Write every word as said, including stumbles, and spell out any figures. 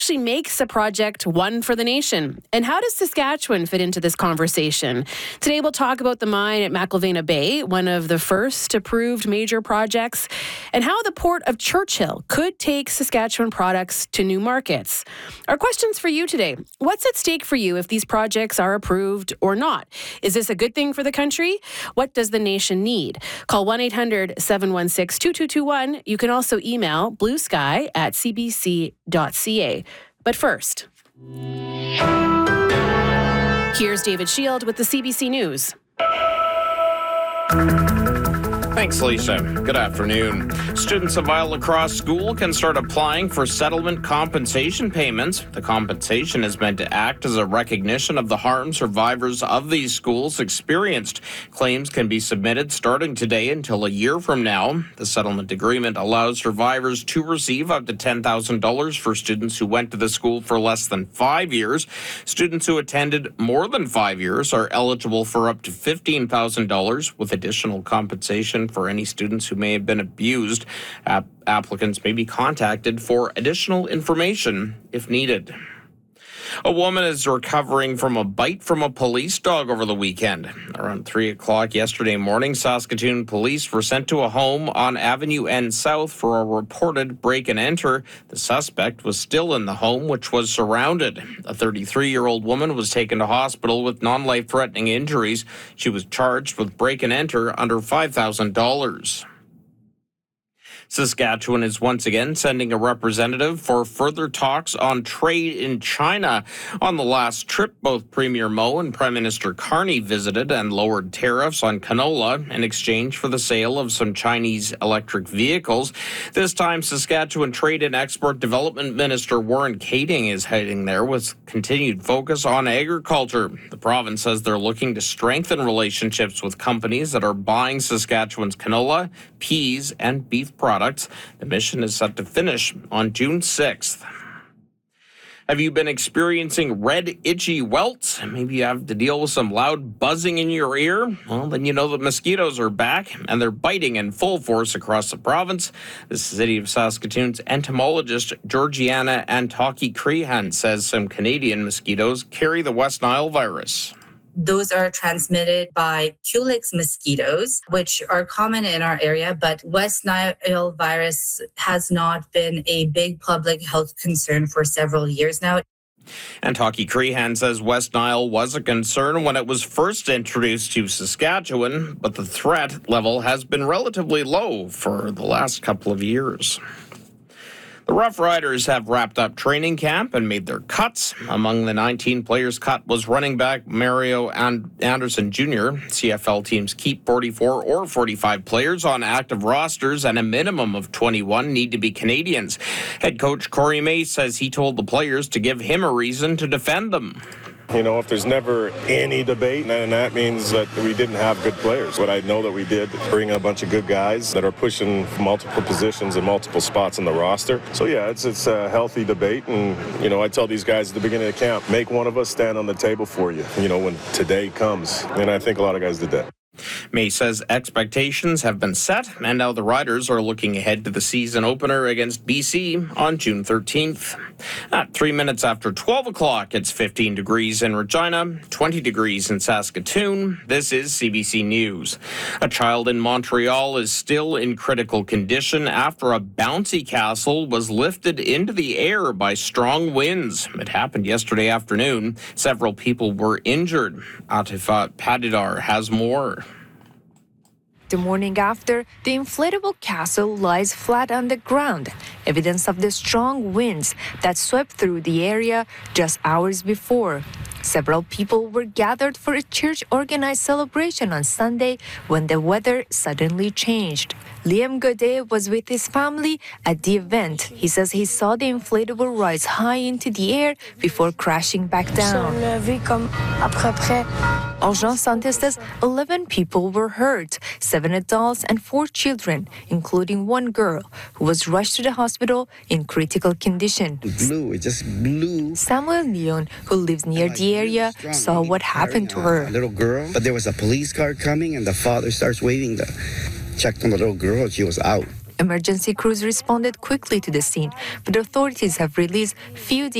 actually makes a project one for the nation? And how does Saskatchewan fit into this conversation? Today we'll talk about the mine at McIlvenna Bay, one of the first approved major projects, and how the Port of Churchill could take Saskatchewan products to new markets. Our questions for you today: what's at stake for you if these projects are approved or not? Is this a good thing for the country? What does the nation need? Call one eight hundred seven one six two two two one. You can also email bluesky at c b c dot c a. But first, here's David Shield with the C B C News. Thanks, Lisa. Good afternoon. Students of Isle Lacrosse School can start applying for settlement compensation payments. The compensation is meant to act as a recognition of the harm survivors of these schools experienced. Claims can be submitted starting today until a year from now. The settlement agreement allows survivors to receive up to ten thousand dollars for students who went to the school for less than five years. Students who attended more than five years are eligible for up to fifteen thousand dollars, with additional compensation for any students who may have been abused. App- applicants may be contacted for additional information if needed. A woman is recovering from a bite from a police dog over the weekend. Around three o'clock yesterday morning, Saskatoon police were sent to a home on Avenue N South for a reported break and enter. The suspect was still in the home, which was surrounded. A thirty-three-year-old woman was taken to hospital with non-life-threatening injuries. She was charged with break and enter under five thousand dollars. Saskatchewan is once again sending a representative for further talks on trade in China. On the last trip, both Premier Moe and Prime Minister Carney visited and lowered tariffs on canola in exchange for the sale of some Chinese electric vehicles. This time, Saskatchewan Trade and Export Development Minister Warren Kading is heading there with continued focus on agriculture. The province says they're looking to strengthen relationships with companies that are buying Saskatchewan's canola, peas, and beef products. The mission is set to finish on June sixth. Have you been experiencing red, itchy welts? Maybe you have to deal with some loud buzzing in your ear? Well, then you know that mosquitoes are back, and they're biting in full force across the province. The City of Saskatoon's entomologist Georgiana Antaki-Crehan says some Canadian mosquitoes carry the West Nile virus. Those are transmitted by Culex mosquitoes, which are common in our area, but West Nile virus has not been a big public health concern for several years now. Antaki-Crehan says West Nile was a concern when it was first introduced to Saskatchewan, but the threat level has been relatively low for the last couple of years. The Rough Riders have wrapped up training camp and made their cuts. Among the nineteen players cut was running back Mario Anderson Junior C F L teams keep forty-four or forty-five players on active rosters, and a minimum of twenty-one need to be Canadians. Head coach Corey May says he told the players to give him a reason to defend them. You know, if there's never any debate, then that means that we didn't have good players. What I know that we did, bring a bunch of good guys that are pushing multiple positions and multiple spots in the roster. So, yeah, it's it's a healthy debate. And, you know, I tell these guys at the beginning of camp, make one of us stand on the table for you, you know, when today comes. And I think a lot of guys did that. May says expectations have been set, and now the Riders are looking ahead to the season opener against B C on June thirteenth. At three minutes after twelve o'clock, it's fifteen degrees in Regina, twenty degrees in Saskatoon. This is C B C News. A child in Montreal is still in critical condition after a bouncy castle was lifted into the air by strong winds. It happened yesterday afternoon. Several people were injured. Atifat Padidar has more. The morning after, the inflatable castle lies flat on the ground, evidence of the strong winds that swept through the area just hours before. Several people were gathered for a church-organized celebration on Sunday when the weather suddenly changed. Liam Godet was with his family at the event. He says he saw the inflatable rise high into the air before crashing back down. Argent Santé says eleven people were hurt, seven adults and four children, including one girl, who was rushed to the hospital in critical condition. It blew, it just blew. Samuel Leon, who lives near the area, saw what happened to her. A little girl, but there was a police car coming and the father starts waving the... checked on the little girl, she was out. Emergency crews responded quickly to the scene, but authorities have released few